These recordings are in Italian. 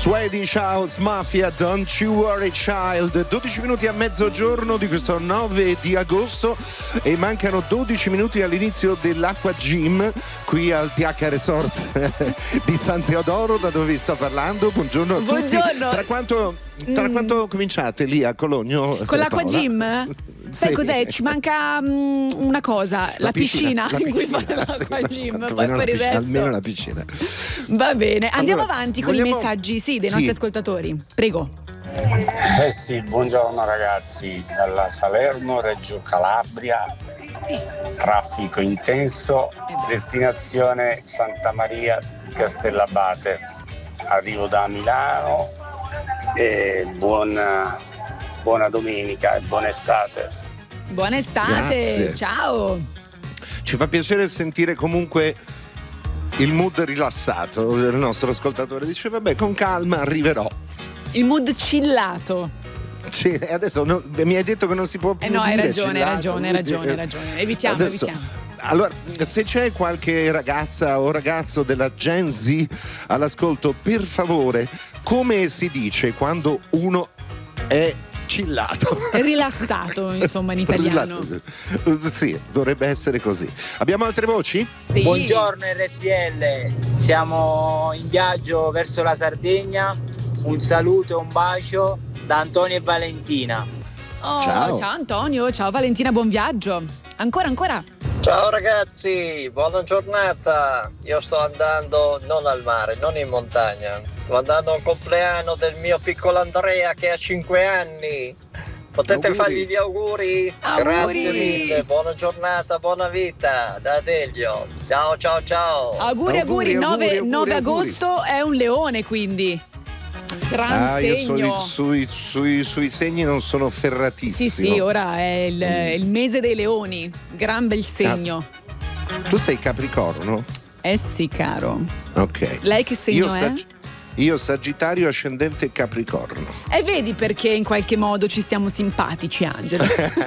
Swedish House Mafia, Don't You Worry Child. 12 minuti a mezzogiorno di questo 9 di agosto e mancano 12 minuti all'inizio dell'Acqua Gym qui al TH Resorts di San Teodoro, da dove vi sto parlando. Buongiorno a tutti. Buongiorno. Tra quanto cominciate lì a Cologno? Con l'Acqua Gym? Sai Sì. cos'è? Ci manca una cosa, la piscina in cui fare l'Acqua Gym. Poi per il resto almeno la piscina. va bene. Andiamo Allora, avanti con i messaggi dei nostri ascoltatori. Prego. Sì, buongiorno ragazzi, dalla Salerno, Reggio Calabria, traffico intenso, destinazione Santa Maria di Castellabate, arrivo da Milano e buona domenica e buona estate. Buona estate, Grazie. ciao. Ci fa piacere sentire comunque il mood rilassato del nostro ascoltatore. Dice vabbè, con calma arriverò. Il mood chillato. Sì, adesso mi hai detto che non si può più No, hai dire ragione, chillato, hai ragione. Evitiamo. Allora, se c'è qualche ragazza o ragazzo della Gen Z all'ascolto, per favore, come si dice quando uno è chillato? Rilassato, insomma, in italiano. Sì, dovrebbe essere così. Abbiamo altre voci? Sì. Buongiorno RTL, siamo in viaggio verso la Sardegna. Un saluto e un bacio da Antonio e Valentina. Oh, Ciao. ciao Antonio, ciao Valentina, buon viaggio. Ancora. Ciao ragazzi, buona giornata. Io sto andando non al mare, non in montagna. Sto andando a un compleanno del mio piccolo Andrea che ha 5 anni. Potete Auguri. fargli gli auguri? Auguri. Grazie mille, buona giornata, buona vita da Delio. Ciao. Auguri. 9 agosto è un leone, quindi. Gran segno. Io sui segni non sono ferratissimo. Sì, ora è il mese dei leoni. Gran bel segno. Tu sei Capricorno? Sì, caro. Ok. Lei che segno è? Io Sagittario ascendente Capricorno. E vedi perché in qualche modo ci stiamo simpatici, Angelo.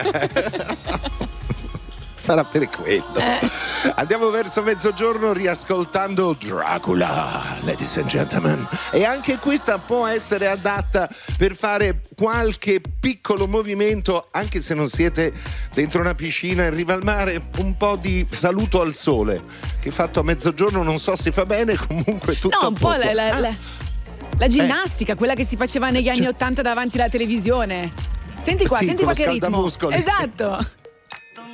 Sarà per quello. Andiamo verso mezzogiorno riascoltando Dracula, ladies and gentlemen. E anche questa può essere adatta per fare qualche piccolo movimento, anche se non siete dentro una piscina in riva al mare. Un po' di saluto al sole, che fatto a mezzogiorno non so se fa bene, comunque tutto No, a un po' posto. la ginnastica, quella che si faceva negli anni '80 davanti alla televisione. Senti qua, Sì, senti con qua lo che ritmo. scaldamuscoli. Esatto.